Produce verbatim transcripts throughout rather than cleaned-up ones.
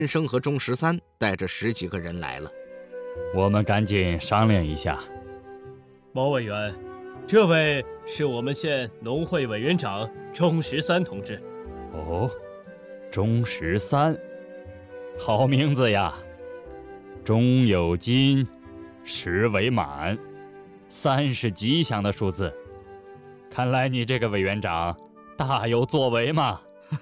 金生和钟十三带着十几个人来了。 我们赶紧商量一下。 毛委员，这位是我们县农会委员长钟十三同志。 哦，钟十三，好名字呀！钟有金，十为满，三是吉祥的数字。看来你这个委员长大有作为嘛。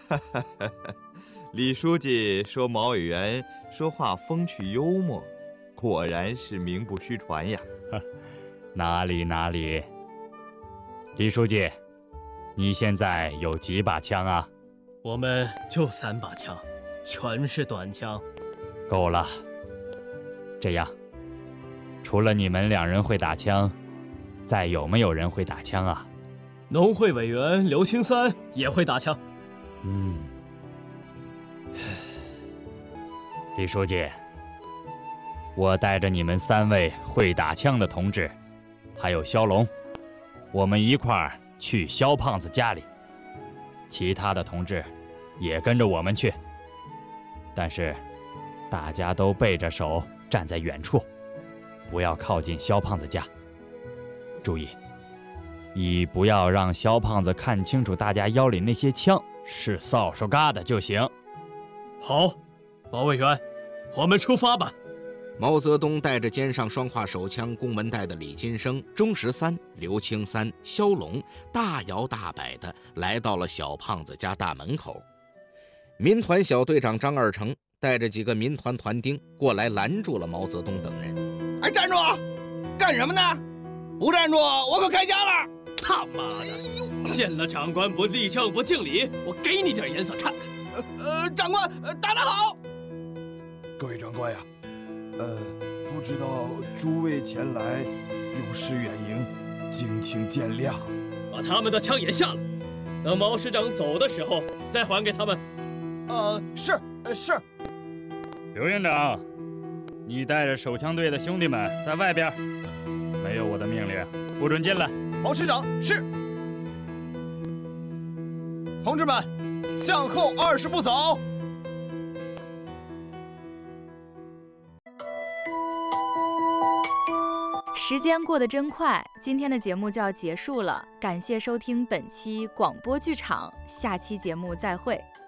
李书记说毛委员说话风趣幽默，果然是名不虚传呀。 哪里哪里。李书记，你现在有几把枪啊？ 我们就三把枪，全是短枪。 够了。这样，除了你们两人会打枪，再有没有人会打枪啊？ 农会委员刘青三也会打枪。 嗯，李书记，我带着你们三位会打枪的同志，还有肖龙，我们一块儿去肖胖子家里。其他的同志也跟着我们去，但是大家都背着手站在远处，不要靠近肖胖子家。注意，一不要让肖胖子看清楚大家腰里那些枪是扫帚疙瘩就行。 好，毛委员，我们出发吧。 毛泽东带着肩上双挎手枪、公文袋的李金生、钟十三、刘青三、肖龙，大摇大摆地来到了小胖子家大门口。民团小队长张二成带着几个民团团丁过来拦住了毛泽东等人。 哎，站住！干什么呢？不站住，我可开枪了！ 他妈的，见了长官不立正不敬礼，我给你点颜色看看。 呃呃，长官，呃、打得好！ 各位长官呀，呃，不知道诸位前来，有失远迎，敬请见谅。 把他们的枪也下了，等毛师长走的时候再还给他们。 呃，是，呃是。 刘院长，你带着手枪队的兄弟们在外边，没有我的命令，不准进来。 毛师长是。同志们，向后二十步走。 时间过得真快，今天的节目就要结束了，感谢收听本期广播剧场，下期节目再会。